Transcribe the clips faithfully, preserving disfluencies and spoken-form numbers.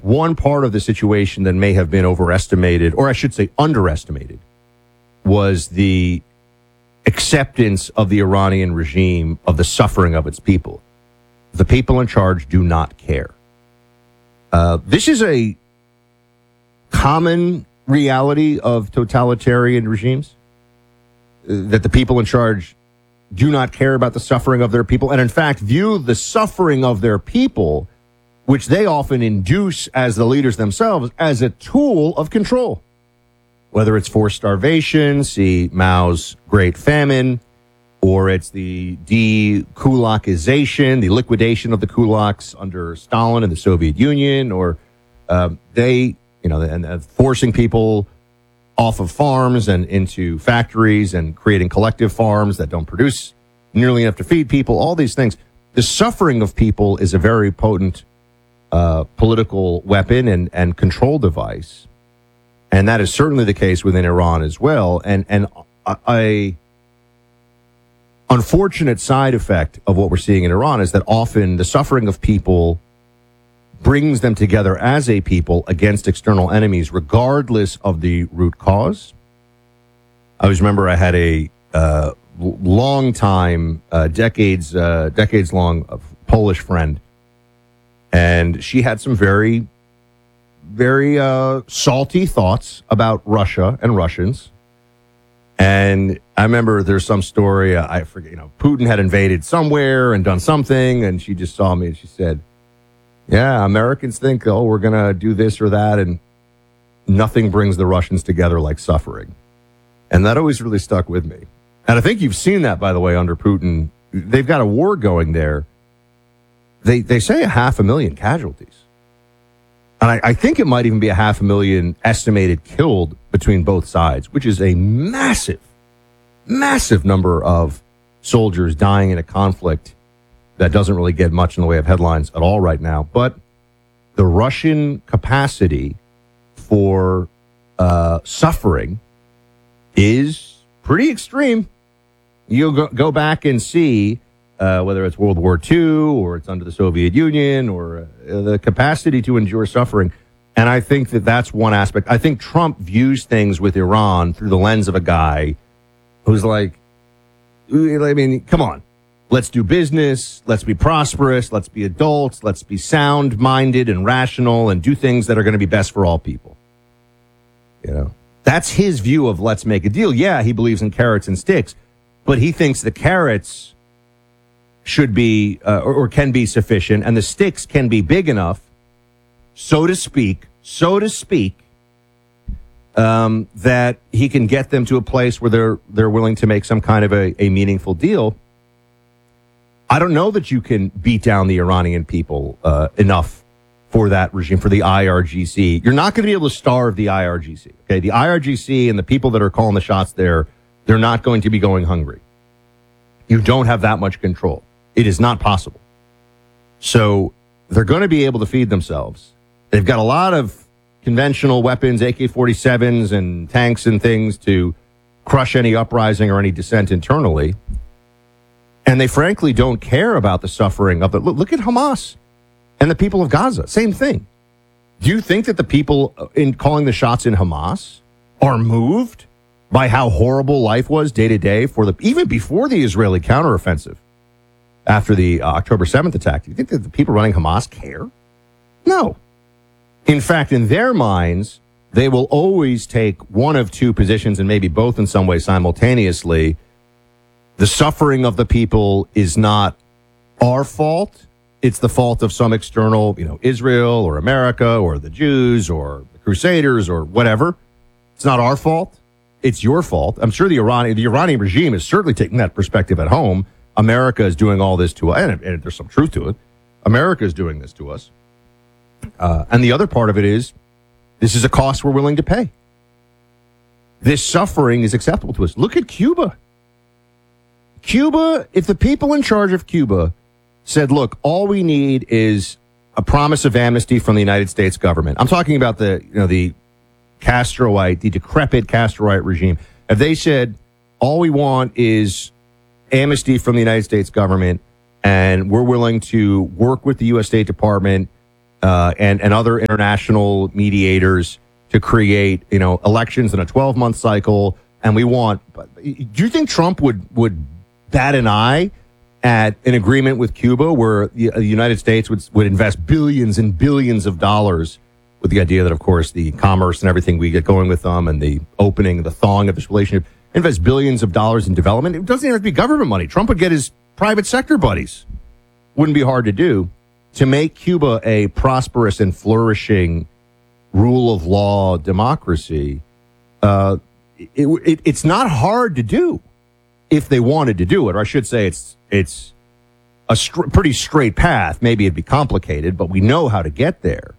one part of the situation that may have been overestimated, or I should say underestimated, was the acceptance of the Iranian regime of the suffering of its people. The people in charge do not care. Uh, this is a common reality of totalitarian regimes, uh, that the people in charge do not care about the suffering of their people, and in fact view the suffering of their people, which they often induce as the leaders themselves, as a tool of control. Whether it's forced starvation, see Mao's Great Famine, or it's the de-kulakization, the liquidation of the kulaks under Stalin and the Soviet Union, or uh, they, you know, and, and forcing people off of farms and into factories and creating collective farms that don't produce nearly enough to feed people, all these things. The suffering of people is a very potent uh, political weapon and, and control device. And that is certainly the case within Iran as well. And, and a, a unfortunate side effect of what we're seeing in Iran is that often the suffering of people brings them together as a people against external enemies, regardless of the root cause. I always remember I had a uh, long time, uh, decades, uh, decades long uh, Polish friend, and she had some very, very uh, salty thoughts about Russia and Russians. And I remember there's some story, uh, I forget, you know, Putin had invaded somewhere and done something, and she just saw me and she said, yeah, Americans think, oh, we're going to do this or that, and nothing brings the Russians together like suffering. And that always really stuck with me. And I think you've seen that, by the way, under Putin. They've got a war going there. They they say a half a million casualties. And I, I think it might even be a half a million estimated killed between both sides, which is a massive, massive number of soldiers dying in a conflict that doesn't really get much in the way of headlines at all right now. But the Russian capacity for uh, suffering is pretty extreme. You'll go, go back and see uh, whether it's World War Two or it's under the Soviet Union, or uh, the capacity to endure suffering. And I think that that's one aspect. I think Trump views things with Iran through the lens of a guy who's like, I mean, come on. Let's do business. Let's be prosperous. Let's be adults. Let's be sound-minded and rational and do things that are going to be best for all people. You know, that's his view of let's make a deal. Yeah, he believes in carrots and sticks, but he thinks the carrots should be uh, or, or can be sufficient, and the sticks can be big enough, so to speak, so to speak, um, that he can get them to a place where they're they're willing to make some kind of a, a meaningful deal. I don't know that you can beat down the Iranian people uh, enough for that regime, for the I R G C. You're not going to be able to starve the I R G C. Okay, the I R G C and the people that are calling the shots there, they're not going to be going hungry. You don't have that much control. It is not possible. So they're going to be able to feed themselves. They've got a lot of conventional weapons, A K forty-sevens and tanks and things to crush any uprising or any dissent internally. And they frankly don't care about the suffering of the... Look, look at Hamas and the people of Gaza. Same thing. Do you think that the people in calling the shots in Hamas are moved by how horrible life was day to day for the... Even before the Israeli counteroffensive after the uh, October seventh attack, do you think that the people running Hamas care? No. In fact, in their minds, they will always take one of two positions, and maybe both in some way simultaneously. The suffering of the people is not our fault. It's the fault of some external, you know, Israel or America or the Jews or the Crusaders or whatever. It's not our fault. It's your fault. I'm sure the Iranian, the Iranian regime is certainly taking that perspective at home. America is doing all this to us, and, and there's some truth to it. America is doing this to us. Uh, and the other part of it is, this is a cost we're willing to pay. This suffering is acceptable to us. Look at Cuba. Cuba, if the people in charge of Cuba said, look, all we need is a promise of amnesty from the United States government. I'm talking about the, you know, the Castroite, the decrepit Castroite regime. If they said, all we want is amnesty from the United States government, and we're willing to work with the U S State Department uh, and, and other international mediators to create, you know, elections in a twelve-month cycle. And we want, do you think Trump would, would bat an eye at an agreement with Cuba where the, the United States would, would invest billions and billions of dollars with the idea that, of course, the commerce and everything we get going with them and the opening, the thawing of this relationship, invest billions of dollars in development? It doesn't even have to be government money. Trump would get his private sector buddies. Wouldn't be hard to do to make Cuba a prosperous and flourishing rule of law democracy. Uh, it, it, it's not hard to do if they wanted to do it. Or I should say it's it's a str- pretty straight path. Maybe it'd be complicated, but we know how to get there.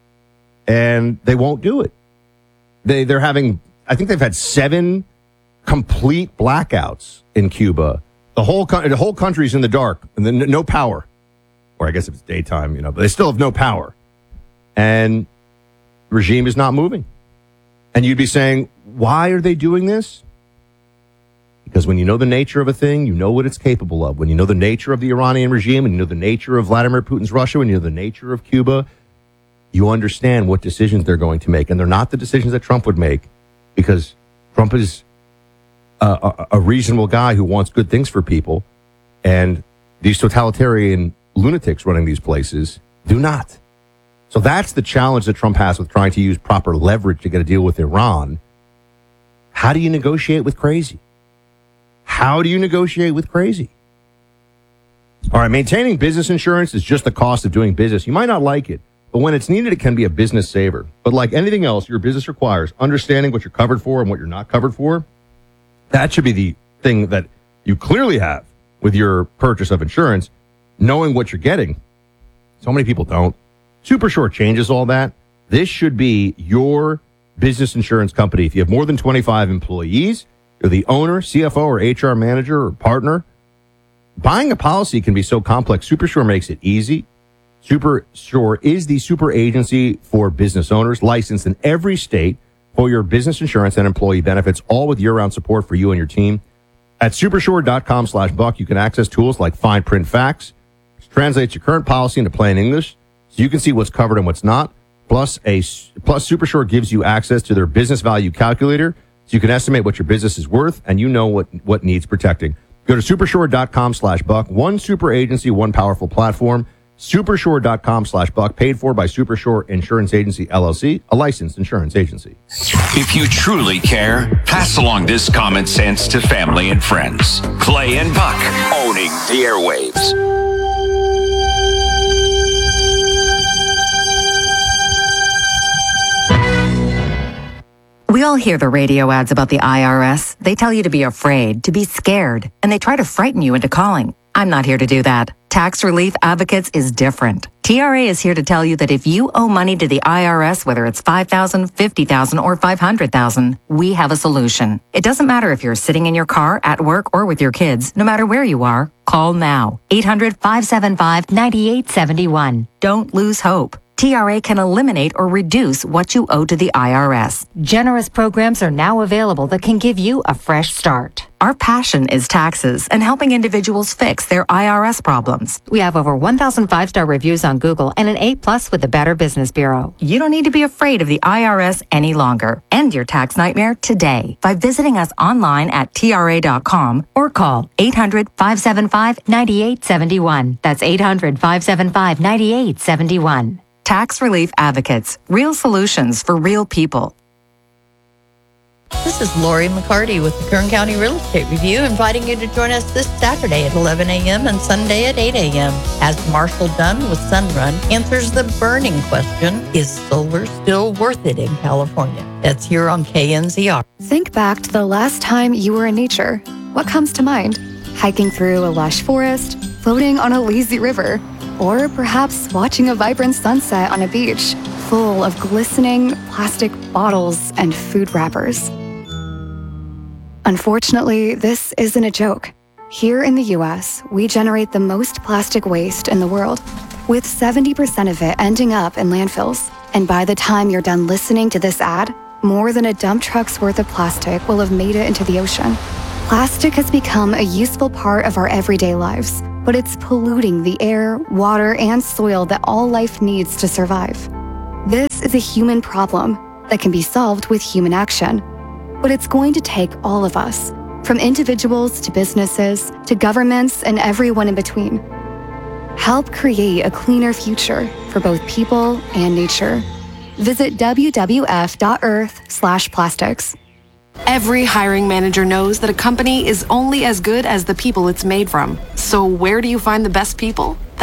And they won't do it. They, they're having, I think they've had seven complete blackouts in Cuba. The whole, the whole country's in the dark, and then no power. Or I guess if it's daytime, you know, but they still have no power. And the regime is not moving. And you'd be saying, why are they doing this? Because when you know the nature of a thing, you know what it's capable of. When you know the nature of the Iranian regime, and you know the nature of Vladimir Putin's Russia, when you know the nature of Cuba, you understand what decisions they're going to make. And they're not the decisions that Trump would make, because Trump is a, a, a reasonable guy who wants good things for people. And these totalitarian lunatics running these places do not. So that's the challenge that Trump has with trying to use proper leverage to get a deal with Iran. How do you negotiate with crazy? How do you negotiate with crazy? All right, maintaining business insurance is just the cost of doing business. You might not like it, but when it's needed, it can be a business saver. But like anything else, your business requires understanding what you're covered for and what you're not covered for. That should be the thing that you clearly have with your purchase of insurance, knowing what you're getting. So many people don't. Super Short changes all that. This should be your business insurance company. If you have more than twenty-five employees, you're the owner, C F O, or H R manager or partner, buying a policy can be so complex. Super Shore makes it easy. Super Shore is the super agency for business owners, licensed in every state for your business insurance and employee benefits, all with year-round support for you and your team. At supershore.com slash buck, you can access tools like fine print facts, which translates your current policy into plain English, so you can see what's covered and what's not. Plus, a plus Supershore gives you access to their business value calculator, so you can estimate what your business is worth, and you know what, what needs protecting. Go to supershore.com slash buck. One super agency, one powerful platform. Supershore.com slash buck. Paid for by Supershore Insurance Agency, L L C, a licensed insurance agency. If you truly care, pass along this common sense to family and friends. Clay and Buck, owning the airwaves. We all hear the radio ads about the I R S. They tell you to be afraid, to be scared, and they try to frighten you into calling. I'm not here to do that. Tax Relief Advocates is different. T R A is here to tell you that if you owe money to the I R S, whether it's five thousand dollars, fifty thousand dollars, or five hundred thousand dollars, we have a solution. It doesn't matter if you're sitting in your car, at work, or with your kids. No matter where you are, call now. eight hundred, five seven five, nine eight seven one. Don't lose hope. T R A can eliminate or reduce what you owe to the I R S. Generous programs are now available that can give you a fresh start. Our passion is taxes and helping individuals fix their I R S problems. We have over one thousand five-star reviews on Google and an A plus with the Better Business Bureau. You don't need to be afraid of the I R S any longer. End your tax nightmare today by visiting us online at T R A dot com or call eight hundred, five seven five, nine eight seven one. That's eight hundred, five seven five, nine eight seven one. Tax Relief Advocates. Real solutions for real people. This is Lori McCarty with the Kern County Real Estate Review, inviting you to join us this Saturday at eleven a.m. and Sunday at eight a.m. as Marshall Dunn with Sunrun answers the burning question, is solar still worth it in California? That's here on K N Z R. Think back to the last time you were in nature. What comes to mind? Hiking through a lush forest, floating on a lazy river, or perhaps watching a vibrant sunset on a beach full of glistening plastic bottles and food wrappers. Unfortunately, this isn't a joke. Here in the U S, we generate the most plastic waste in the world, with seventy percent of it ending up in landfills. And by the time you're done listening to this ad, more than a dump truck's worth of plastic will have made it into the ocean. Plastic has become a useful part of our everyday lives, but it's polluting the air, water, and soil that all life needs to survive. This is a human problem that can be solved with human action, but it's going to take all of us, from individuals to businesses to governments and everyone in between. Help create a cleaner future for both people and nature. Visit w w f dot earth slash plastics. Every hiring manager knows that a company is only as good as the people it's made from. So where do you find the best people?